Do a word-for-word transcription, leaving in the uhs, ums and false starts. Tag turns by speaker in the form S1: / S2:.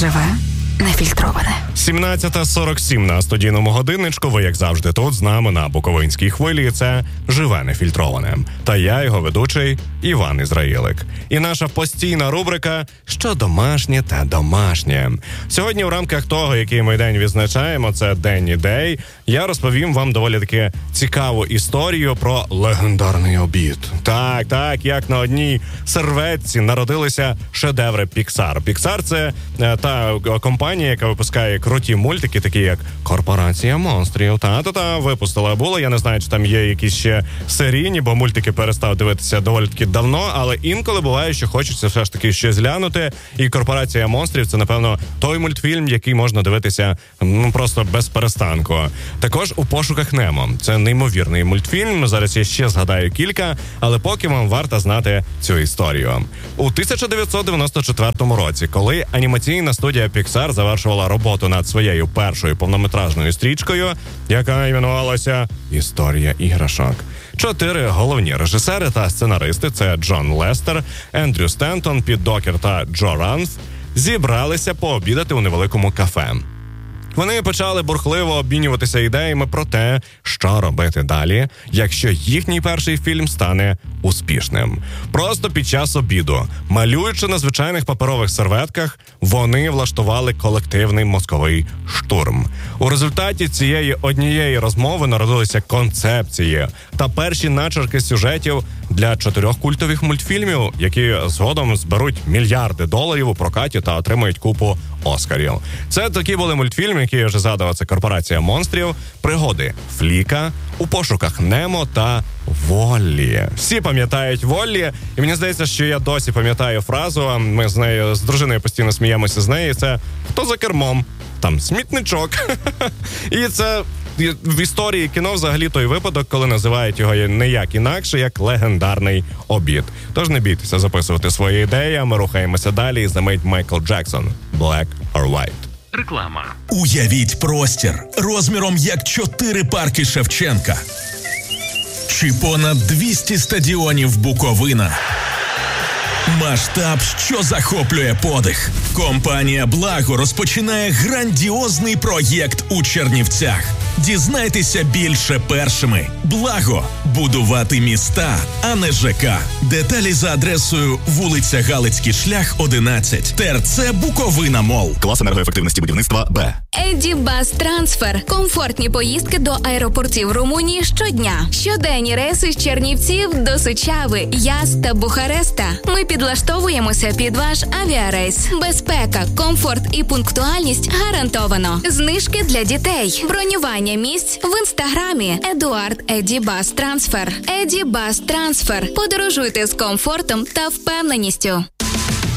S1: Живе нефільтроване.
S2: сімнадцята сорок сім на студійному годинничку. Ви, як завжди, тут з нами на Буковинській хвилі. Це «Живе нефільтроване». Та я, його ведучий, Іван Ізраїлик. І наша постійна рубрика «Що домашнє та домашнє». Сьогодні в рамках того, який ми день відзначаємо, це День ідей, я розповім вам доволі таки цікаву історію про легендарний обід. Так, так, як на одній серветці народилися шедеври Pixar. Pixar – це е, та компанія, яка випускає круті мультики, такі як «Корпорація монстрів». Та-та-та, випустила. Було, я не знаю, чи там є якісь ще серійні, бо мультики перестав дивитися доволі таки давно, але інколи буває, що хочеться все ж таки щось глянути. І «Корпорація монстрів» – це, напевно, той мультфільм, який можна дивитися ну, просто без перестанку. Також «У пошуках Немо». Це неймовірний мультфільм. Зараз я ще згадаю кілька, але поки вам варто знати цю історію. У тисяча дев'ятсот дев'яносто четвертому році, коли анімаційна студія Pixar завершувала роботу над своєю першою повнометражною стрічкою, яка іменувалася «Історія іграшок». Чотири головні режисери та сценаристи – це Джон Лестер, Ендрю Стентон, Піт Докер та Джо Ранф – зібралися пообідати у невеликому кафе. Вони почали бурхливо обмінюватися ідеями про те, що робити далі, якщо їхній перший фільм стане успішним. Просто під час обіду, малюючи на звичайних паперових серветках, вони влаштували колективний мозковий штурм. У результаті цієї однієї розмови народилися концепції та перші начерки сюжетів для чотирьох культових мультфільмів, які згодом зберуть мільярди доларів у прокаті та отримають купу Оскарів. Це такі були мультфільми, які я вже згадував, це «Корпорація монстрів», «Пригоди Фліка», «У пошуках Немо» та «Воллі». Всі пам'ятають «Воллі», і мені здається, що я досі пам'ятаю фразу, ми з нею, з дружиною постійно сміємося з неї, це «Хто за кермом?» Там смітничок. І це в історії кіно взагалі той випадок, коли називають його не як інакше, як легендарний обід. Тож не бійтеся записувати свої ідеї, а ми рухаємося далі і замить Майкл Джексон «Black or White».
S3: Реклама.
S4: Уявіть простір розміром як чотири парки Шевченка. Чи понад двісті стадіонів Буковина. Масштаб, що захоплює подих. Компанія «Благо» розпочинає грандіозний проєкт у Чернівцях. Дізнайтеся більше першими. «Благо» – будувати міста, а не ЖК. Деталі за адресою вулиця Галицький шлях, одинадцять. ТРЦ «Буковина Мол».
S5: Клас енергоефективності будівництва Б.
S1: Еді Бас Трансфер. Комфортні поїздки до аеропортів Румунії щодня. Щоденні рейси з Чернівців до Сучави, Яз та Бухареста. Ми підлаштовуємося під ваш авіарейс. Безпека, комфорт і пунктуальність гарантовано. Знижки для дітей. Бронювання місць в інстаграмі. Едуард Еді Бас Трансфер. Еді Бас Трансфер. Подорожуйте з комфортом та впевненістю.